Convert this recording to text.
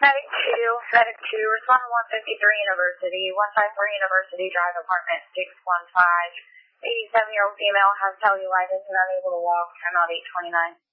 Medic 2, respond to 153 University, 153 University Drive, apartment 615. 87-year-old female has cellulitis and unable to walk. I'm out 829.